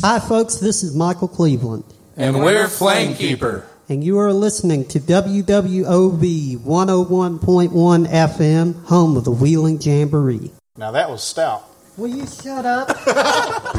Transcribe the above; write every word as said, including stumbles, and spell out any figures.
Hi, folks. This is Michael Cleveland. And we're Flamekeeper. And you are listening to W W O V one oh one point one F M, home of the Wheeling Jamboree. Now that was stout. Will you shut up?